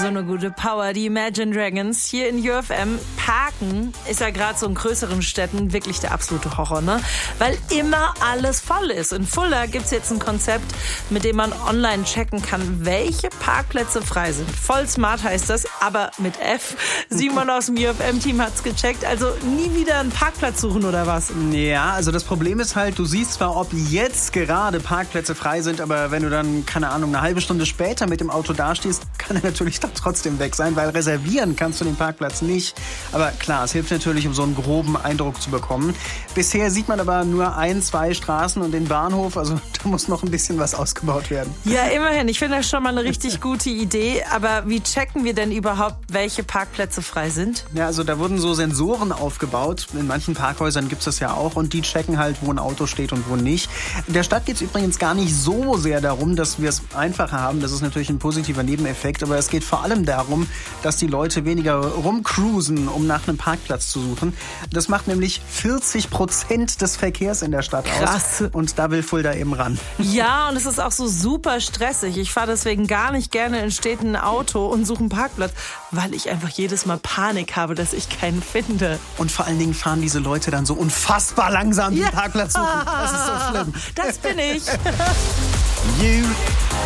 so eine gute Power. Die Imagine Dragons hier in UFM. Parken ist ja gerade so in größeren Städten wirklich der absolute Horror, ne? Weil immer alles voll ist. In Fulda gibt's jetzt ein Konzept, mit dem man online checken kann, welche Parkplätze frei sind. Voll smart heißt das, aber mit F. Simon aus dem UFM-Team hat's gecheckt. Also nie wieder einen Parkplatz suchen oder was? Ja, also das Problem ist halt, du siehst zwar, ob jetzt gerade Parkplätze frei sind, aber wenn du dann, keine Ahnung, eine halbe Stunde später mit dem Auto dastehst, kann er natürlich dann trotzdem weg sein, weil reservieren kannst du den Parkplatz nicht. Aber klar, es hilft natürlich, um so einen groben Eindruck zu bekommen. Bisher sieht man aber nur 1, 2 Straßen und den Bahnhof, also da muss noch ein bisschen was ausgebaut werden. Ja, immerhin. Ich finde das schon mal eine richtig gute Idee. Aber wie checken wir denn überhaupt, welche Parkplätze frei sind? Ja, also da wurden so Sensoren aufgebaut. In manchen Parkhäusern gibt es das ja auch und die checken halt, wo ein Auto steht und wo nicht. Der Stadt geht es übrigens gar nicht so sehr darum, dass wir es einfacher haben. Das ist natürlich ein positiver Nebeneffekt, aber es geht vor allem darum, dass die Leute weniger rumcruisen, um nach einem Parkplatz zu suchen. Das macht nämlich 40% des Verkehrs in der Stadt aus. Krass. Und da will Fulda eben ran. Ja, und es ist auch so super stressig. Ich fahre deswegen gar nicht gerne in Städten ein Auto und suche einen Parkplatz, weil ich einfach jedes Mal Panik habe, dass ich keinen finde. Und vor allen Dingen fahren diese Leute dann so unfassbar langsam den Parkplatz suchen. Das ist so schlimm. Das bin ich.